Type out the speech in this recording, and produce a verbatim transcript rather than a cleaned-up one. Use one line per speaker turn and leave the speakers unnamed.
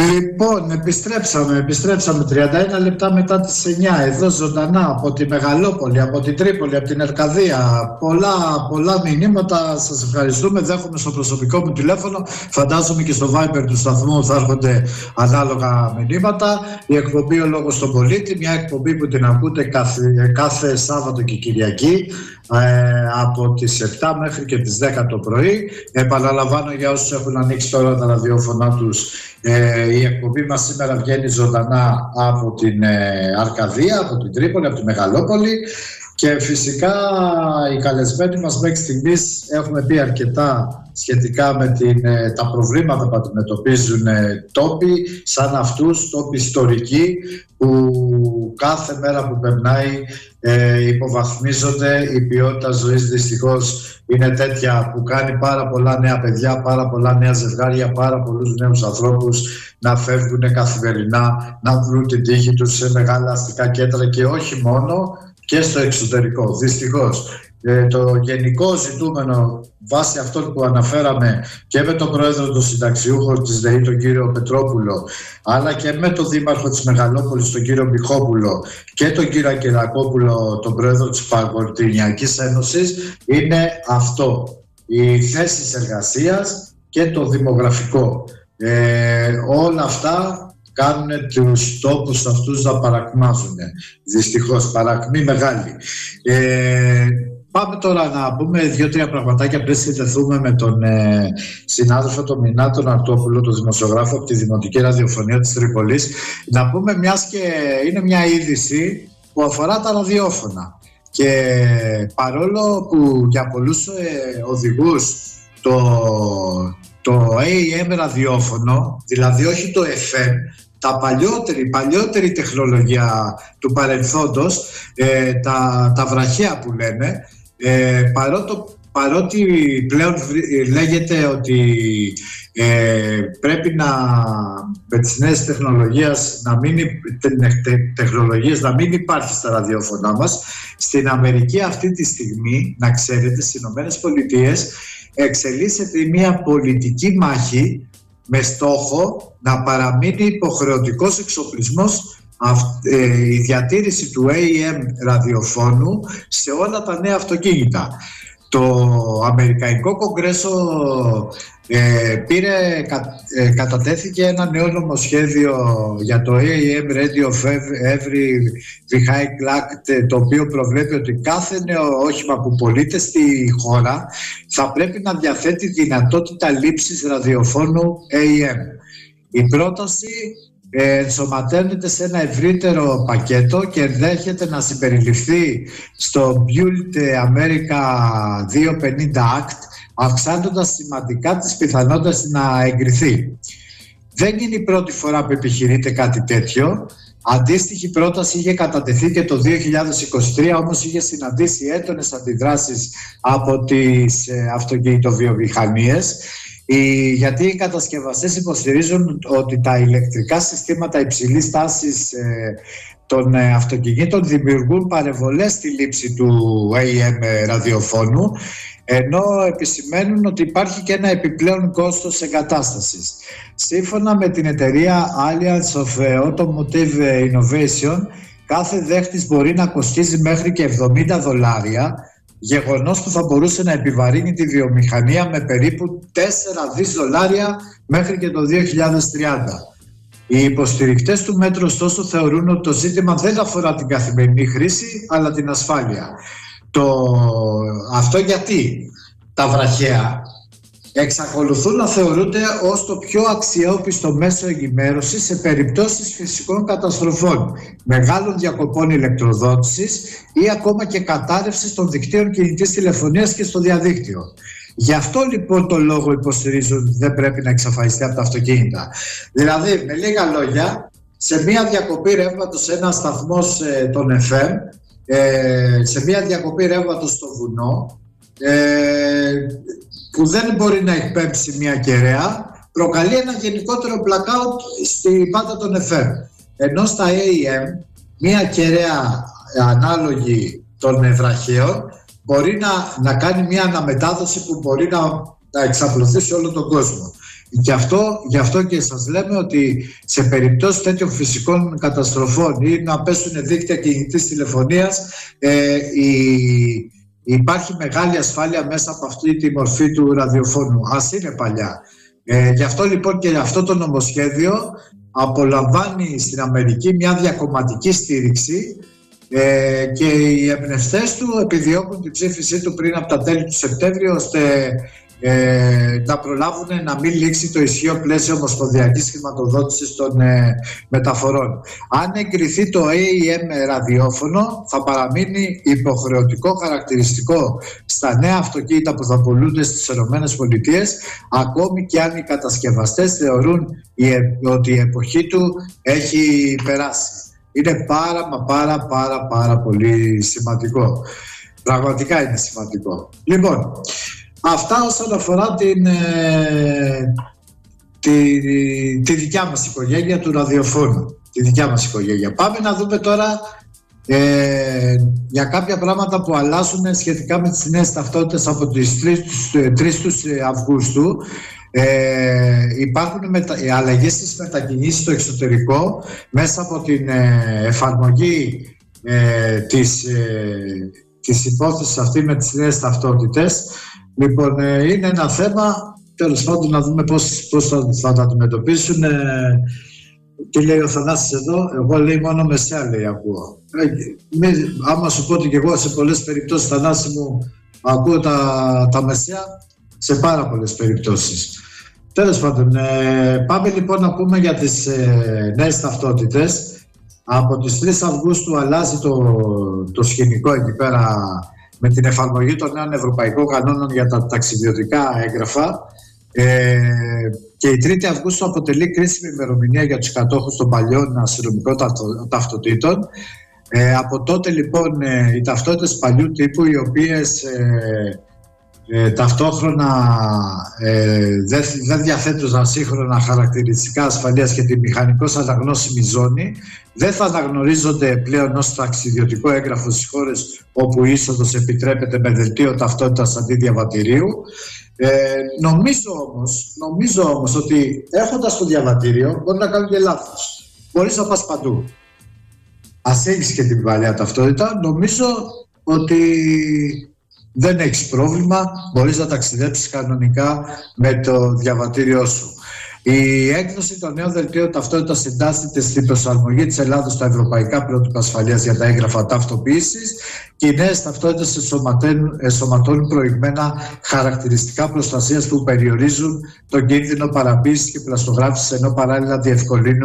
Λοιπόν, επιστρέψαμε, επιστρέψαμε τριάντα ένα λεπτά μετά τις εννιά, εδώ ζωντανά από τη Μεγαλόπολη, από την Τρίπολη, από την Αρκαδία. Πολλά, πολλά μηνύματα, σας ευχαριστούμε, δέχομαι στο προσωπικό μου τηλέφωνο, φαντάζομαι και στο Viber του σταθμού θα έρχονται ανάλογα μηνύματα. Η εκπομπή «Ο Λόγος στον Πολίτη», μια εκπομπή που την ακούτε κάθε, κάθε Σάββατο και Κυριακή, Ε, από τις επτά μέχρι και τις δέκα το πρωί. Επαναλαμβάνω για όσους έχουν ανοίξει τώρα τα ραδιόφωνά τους, ε, η εκπομπή μας σήμερα βγαίνει ζωντανά από την ε, Αρκαδία, από την Τρίπολη, από τη Μεγαλόπολη, και φυσικά οι καλεσμένοι μας μέχρι στιγμής έχουμε πει αρκετά σχετικά με την, ε, τα προβλήματα που αντιμετωπίζουν ε, τόποι σαν αυτούς, τόποι ιστορικοί, που κάθε μέρα που περνάει ε, υποβαθμίζονται. Η ποιότητα ζωής δυστυχώς είναι τέτοια που κάνει πάρα πολλά νέα παιδιά, πάρα πολλά νέα ζευγάρια, πάρα πολλούς νέους ανθρώπους να φεύγουν καθημερινά, να βρουν την τύχη τους σε μεγάλα αστικά κέντρα και όχι μόνο, και στο εξωτερικό. Δυστυχώς ε, το γενικό ζητούμενο βάσει αυτών που αναφέραμε και με τον πρόεδρο των συνταξιούχων της ΔΕΗ, τον κύριο Πετρόπουλο, αλλά και με τον δήμαρχο της Μεγαλόπολης, τον κύριο Μιχόπουλο, και τον κύριο Ακυρακόπουλο, τον πρόεδρο της Παγκοτινιακής Ένωσης, είναι αυτό: οι θέσεις εργασίας και το δημογραφικό. Ε, όλα αυτά κάνουν τους τόπους αυτούς να παρακμάζουν. Δυστυχώς, παρακμή μεγάλη. Ε, πάμε τώρα να πούμε δύο-τρία πραγματάκια πριν συνδεθούμε με τον ε, συνάδελφο τον Μινά τον Αρτόπουλο, τον δημοσιογράφο από τη Δημοτική Ραδιοφωνία της Τρίπολης. Να πούμε, μιας και είναι μια είδηση που αφορά τα ραδιόφωνα. Και παρόλο που για πολλούς ε, οδηγούς το, το έι εμ ραδιόφωνο, δηλαδή όχι το εφ εμ, τα παλιότερη, παλιότερη τεχνολογία του παρελθόντος, ε, τα, τα βραχαία που λένε, ε, παρότο, παρότι πλέον λέγεται ότι ε, πρέπει να, με τις νέες τεχνολογίες να μην, τε, τεχνολογίες να μην υπάρχει στα ραδιόφωνά μας, στην Αμερική αυτή τη στιγμή, να ξέρετε, στις Ηνωμένες Πολιτείες εξελίσσεται μια πολιτική μάχη με στόχο να παραμείνει υποχρεωτικός εξοπλισμός, η διατήρηση του έι εμ ραδιοφώνου σε όλα τα νέα αυτοκίνητα. Το Αμερικανικό Κογκρέσο ε, πήρε, κα, ε, κατατέθηκε ένα νέο νομοσχέδιο για το έι εμ Radio Every Vehicle Act, το οποίο προβλέπει ότι κάθε νέο όχημα που πωλείται στη χώρα θα πρέπει να διαθέτει δυνατότητα λήψης ραδιοφώνου έι εμ. Η πρόταση ε, ενσωματώνεται σε ένα ευρύτερο πακέτο και ενδέχεται να συμπεριληφθεί στο Build America διακόσια πενήντα Act, αυξάνοντας σημαντικά τις πιθανότητες να εγκριθεί. Δεν είναι η πρώτη φορά που επιχειρείται κάτι τέτοιο. Αντίστοιχη πρόταση είχε κατατεθεί και το δύο χιλιάδες είκοσι τρία, όμως είχε συναντήσει έντονες αντιδράσεις από τις ε, αυτοκινητοβιομηχανίες, οι, γιατί οι κατασκευαστές υποστηρίζουν ότι τα ηλεκτρικά συστήματα υψηλής τάσης ε, των ε, αυτοκινήτων δημιουργούν παρεμβολές στη λήψη του έι εμ ραδιοφώνου, ενώ επισημαίνουν ότι υπάρχει και ένα επιπλέον κόστος εγκατάστασης. Σύμφωνα με την εταιρεία Alliance of Automotive Innovation, κάθε δέχτης μπορεί να κοστίζει μέχρι και εβδομήντα δολάρια, γεγονός που θα μπορούσε να επιβαρύνει τη βιομηχανία με περίπου τέσσερα δισεκατομμύρια δολάρια μέχρι και το δύο χιλιάδες τριάντα. Οι υποστηρικτές του μέτρου ωστόσο θεωρούν ότι το ζήτημα δεν αφορά την καθημερινή χρήση, αλλά την ασφάλεια. Το... Αυτό γιατί τα βραχαία εξακολουθούν να θεωρούνται ως το πιο αξιόπιστο μέσο ενημέρωσης σε περιπτώσεις φυσικών καταστροφών, μεγάλων διακοπών ηλεκτροδότησης ή ακόμα και κατάρρευσης των δικτύων κινητής τηλεφωνίας και στο διαδίκτυο. Γι' αυτό λοιπόν το λόγο υποστηρίζουν ότι δεν πρέπει να εξαφανιστεί από τα αυτοκίνητα. Δηλαδή, με λίγα λόγια, σε μια διακοπή ρεύματος σε ένα σταθμός ε, των εφ εμ, ε, σε μια διακοπή ρεύματος στο βουνό, ε, που δεν μπορεί να εκπέμψει μια κεραία, προκαλεί ένα γενικότερο blackout στην πάντα των εφ εμ. Ενώ στα έι εμ, μια κεραία ανάλογη των βραχαίων μπορεί να, να κάνει μια αναμετάδοση που μπορεί να, να εξαπλωθεί σε όλο τον κόσμο. Γι' αυτό, γι' αυτό και σας λέμε ότι σε περιπτώσεις τέτοιων φυσικών καταστροφών ή να πέσουν δίκτυα κινητής τηλεφωνίας, ε, η, υπάρχει μεγάλη ασφάλεια μέσα από αυτή τη μορφή του ραδιοφώνου. Ας είναι παλιά. Ε, γι' αυτό λοιπόν και αυτό το νομοσχέδιο απολαμβάνει στην Αμερική μια διακομματική στήριξη ε, και οι εμπνευστές του επιδιώκουν την ψήφισή του πριν από τα τέλη του Σεπτέμβριου, ώστε ε, να προλάβουν να μην λήξει το ισχύο πλαίσιο ομοσπονδιακής χρηματοδότησης των ε, μεταφορών. Αν εγκριθεί το έι εμ ραδιόφωνο, θα παραμείνει υποχρεωτικό χαρακτηριστικό στα νέα αυτοκίνητα που θα πουλούνται στις ΗΠΑ, ακόμη και αν οι κατασκευαστές θεωρούν ότι η εποχή του έχει περάσει. Είναι πάρα μα πάρα πάρα πάρα πολύ σημαντικό. Πραγματικά είναι σημαντικό. Λοιπόν, αυτά όσον αφορά την, ε, τη, τη δικιά μας οικογένεια του ραδιοφώνου. Τη δικιά μας οικογένεια. Πάμε να δούμε τώρα ε, για κάποια πράγματα που αλλάζουν σχετικά με τις νέες ταυτότητες από τις τρεις Αυγούστου. Ε, υπάρχουν μετα... αλλαγές στις μετακινήσεις στο εξωτερικό μέσα από την ε, εφαρμογή ε, της, ε, της υπόθεσης αυτή με τις νέες ταυτότητες. Λοιπόν, ε, είναι ένα θέμα, τέλος πάντων, να δούμε πώς, πώς θα, θα τα αντιμετωπίσουν. Ε, τι λέει ο Θανάσης εδώ? Εγώ λέει μόνο μεσαία, λέει, ακούω. Ε, μη, άμα σου πω ότι και εγώ σε πολλές περιπτώσεις, Θανάση μου, ακούω τα, τα μεσαία, σε πάρα πολλές περιπτώσεις. Τέλος πάντων, ε, πάμε λοιπόν να πούμε για τις ε, νέες ταυτότητες. Από τις τρεις Αυγούστου αλλάζει το, το σκηνικό εκεί πέρα με την εφαρμογή των νέων ευρωπαϊκών κανόνων για τα ταξιδιωτικά έγγραφα. Ε, και η τρίτη Αυγούστου αποτελεί κρίσιμη ημερομηνία για τους κατόχους των παλιών αστυνομικών ταυτοτήτων. Ε, από τότε λοιπόν ε, οι ταυτότητες παλιού τύπου, οι οποίες ε, Ε, ταυτόχρονα ε, δεν, δεν διαθέτουν σύγχρονα χαρακτηριστικά ασφαλείας και τη μηχανικώς αναγνώσιμη ζώνη, δεν θα αναγνωρίζονται πλέον ως ταξιδιωτικό έγγραφο στις χώρες όπου η είσοδος επιτρέπεται με δελτίο ταυτότητας αντί διαβατηρίου. Ε, νομίζω, όμως, νομίζω όμως ότι έχοντας το διαβατήριο μπορεί να κάνουν και λάθος. Μπορείς να πας παντού. Ας έχεις και την παλιά ταυτότητα, νομίζω ότι δεν έχεις πρόβλημα, μπορείς να ταξιδέψεις κανονικά με το διαβατήριό σου. Η έκδοση των νέων δελτίων ταυτότητας συντάσσεται στην προσαρμογή της Ελλάδος στα ευρωπαϊκά πρότυπα ασφαλείας για τα έγγραφα ταυτοποίησης και οι νέες ταυτότητες ενσωματώνουν προηγμένα χαρακτηριστικά προστασίας που περιορίζουν τον κίνδυνο παραποίησης και πλαστογράφησης, ενώ παράλληλα διευκολύνουν